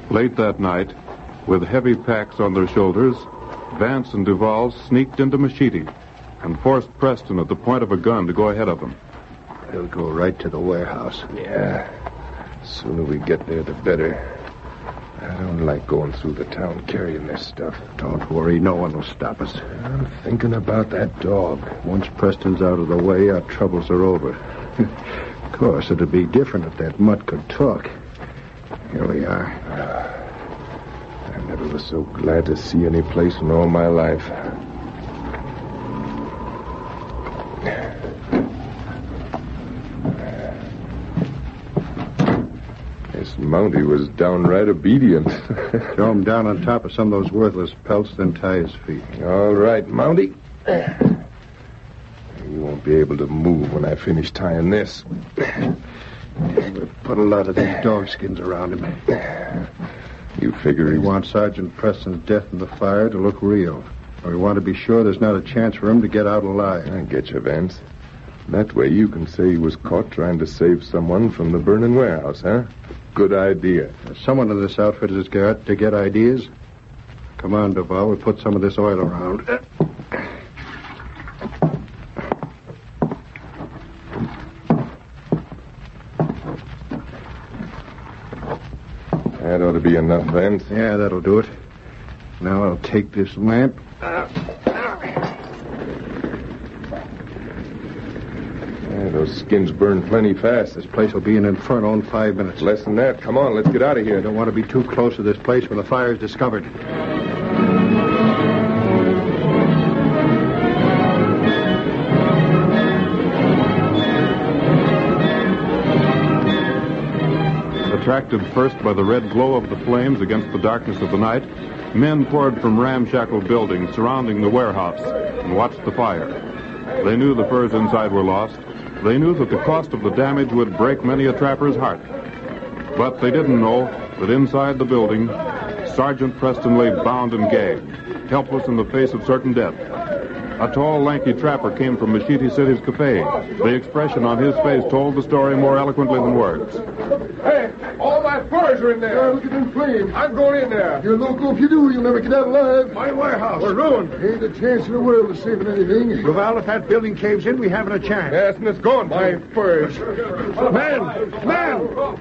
Late that night, with heavy packs on their shoulders, Vance and Duval sneaked into Machete and forced Preston at the point of a gun to go ahead of them. They'll go right to the warehouse. Yeah. The sooner we get there, the better. I don't like going through the town carrying this stuff. Don't worry, no one will stop us. I'm thinking about that dog. Once Preston's out of the way, our troubles are over. Of course, it'd be different if that mutt could talk. Here we are. I never was so glad to see any place in all my life. This Mountie was downright obedient. Throw him down on top of some of those worthless pelts, then tie his feet. All right, Mountie. You won't be able to move when I finish tying this. We'll put a lot of these dog skins around him. You figure We want Sergeant Preston's death in the fire to look real. We want to be sure there's not a chance for him to get out alive. I get you, Vance. That way you can say he was caught trying to save someone from the burning warehouse, huh? Good idea. Someone in this outfit has got to get ideas. Come on, Duval. We'll put some of this oil around. That ought to be enough, Vance. Yeah, that'll do it. Now I'll take this lamp. Those skins burn plenty fast. This place will be an inferno in 5 minutes. Less than that. Come on, let's get out of here. I don't want to be too close to this place when the fire is discovered. Attracted first by the red glow of the flames against the darkness of the night, men poured from ramshackle buildings surrounding the warehouse and watched the fire. They knew the furs inside were lost. They knew that the cost of the damage would break many a trapper's heart. But they didn't know that inside the building, Sergeant Preston lay bound and gagged, helpless in the face of certain death. A tall, lanky trapper came from Machete City's cafe. The expression on his face told the story more eloquently than words. Hey, all my furs are in there. Yeah, look at them flames. I'm going in there. You're local if you do. You'll never get out alive. My warehouse. We're ruined. Ain't a chance in the world of saving anything. Duval, if that building caves in, we haven't a chance. Yes, and it's gone. My furs. Man!